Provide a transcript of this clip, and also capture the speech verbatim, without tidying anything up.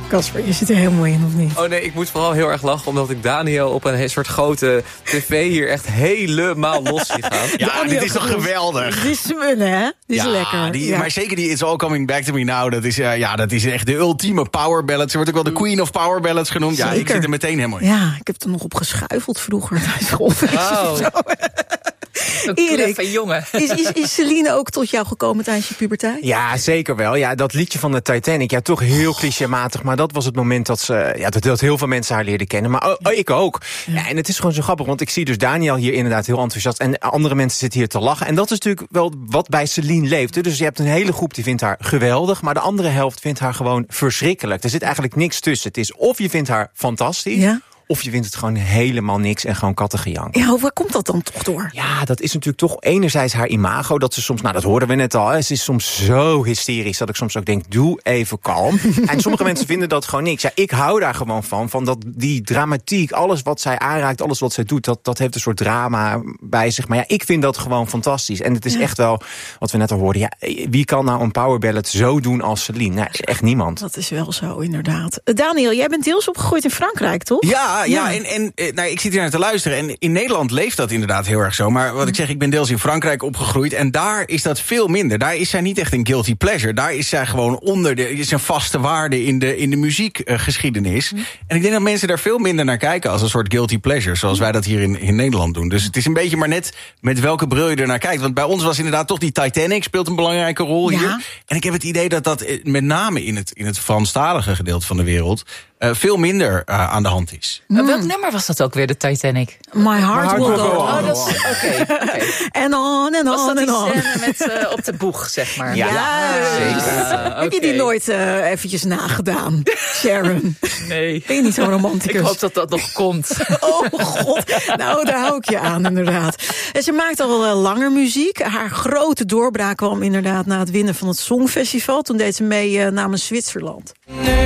Casper, je zit er helemaal in, of niet? Oh nee, ik moet vooral heel erg lachen... omdat ik Daniel op een soort grote tv hier echt helemaal los zie gaan. Ja, Daniel, dit is toch geweldig? Dit is smullen, hè? Dit is ja, lekker. Die, ja. Maar zeker die It's All Coming Back to Me Now... dat is, uh, ja, dat is echt de ultieme power ballad. Ze wordt ook wel de Queen of Power Ballads genoemd. Zeker. Ja, ik zit er meteen helemaal in. Ja, ik heb er nog op geschuifeld vroeger tijdens schoolfeestjes Wow. of zo. Erik, jongen. Is, is, is Celine ook tot jou gekomen tijdens je puberteit? Ja, zeker wel. Ja, dat liedje van de Titanic, ja, toch heel clichématig. Maar dat was het moment dat ze, ja, dat, dat heel veel mensen haar leerden kennen. Maar oh, oh, ik ook. Ja. Ja, en het is gewoon zo grappig, want ik zie dus Daniel hier inderdaad heel enthousiast. En andere mensen zitten hier te lachen. En dat is natuurlijk wel wat bij Celine leeft. Dus je hebt een hele groep die vindt haar geweldig. Maar de andere helft vindt haar gewoon verschrikkelijk. Er zit eigenlijk niks tussen. Het is of je vindt haar fantastisch... Ja. Of je vindt het gewoon helemaal niks en gewoon kattengejank. Ja, waar komt dat dan toch door? Ja, dat is natuurlijk toch enerzijds haar imago. Dat ze soms, nou dat hoorden we net al, hè, ze is soms zo hysterisch... dat ik soms ook denk, doe even kalm. En sommige mensen vinden dat gewoon niks. Ja, ik hou daar gewoon van, van dat die dramatiek... alles wat zij aanraakt, alles wat zij doet... dat, dat heeft een soort drama bij zich. Maar ja, ik vind dat gewoon fantastisch. En het is ja. echt wel, wat we net al hoorden... ja, wie kan nou een powerballad zo doen als Celine? Nou, echt niemand. Dat is wel zo, inderdaad. Daniel, jij bent deels opgegroeid in Frankrijk, toch? Ja, Ja, ja, en, en nou, ik zit hier naar te luisteren. En in Nederland leeft dat inderdaad heel erg zo. Maar wat ik zeg, ik ben deels in Frankrijk opgegroeid. En daar is dat veel minder. Daar is zij niet echt een guilty pleasure. Daar is zij gewoon onder de... is een vaste waarde in de, in de muziekgeschiedenis. Uh, mm. En ik denk dat mensen daar veel minder naar kijken... als een soort guilty pleasure, zoals wij dat hier in, in Nederland doen. Dus het is een beetje maar net met welke bril je er naar kijkt. Want bij ons was inderdaad toch die Titanic... speelt een belangrijke rol ja. hier. En ik heb het idee dat dat met name in het, in het Franstalige gedeelte van de wereld... Uh, veel minder uh, aan de hand is. Mm. Welk nummer was dat ook weer, de Titanic? My Heart, My Will Go On. Oh, dat is oké. En on en on en on. Met uh, op de boeg, zeg maar. Ja, ja zeker. Uh, okay. Heb je die nooit uh, eventjes nagedaan, Sharon? Nee. Ben je niet zo'n romanticus? Ik hoop dat dat nog komt. Oh god, nou daar hou ik je aan inderdaad. En ze maakt al uh, langer muziek. Haar grote doorbraak kwam inderdaad na het winnen van het Songfestival. Toen deed ze mee uh, namens Zwitserland. Nee.